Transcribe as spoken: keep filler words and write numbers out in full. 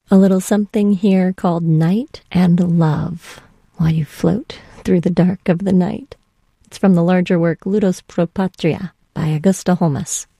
A little something here called Night and Love, while you float through the dark of the night. It's from the larger work Ludus pro Patria by Augusta Holmes.